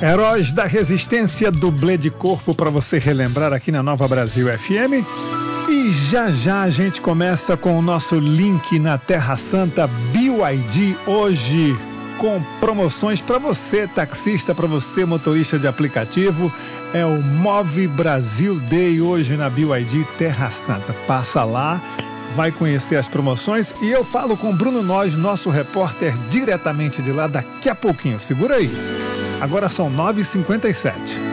Heróis da Resistência, dublê de corpo para você relembrar aqui na Nova Brasil FM. E já já a gente começa com o nosso link na Terra Santa BYD, hoje com promoções para você taxista, para você motorista de aplicativo. É o Move Brasil Day hoje na BYD Terra Santa. Passa lá, vai conhecer as promoções e eu falo com Bruno Nois, nosso repórter diretamente de lá daqui a pouquinho. Segura aí. Agora são 9h57.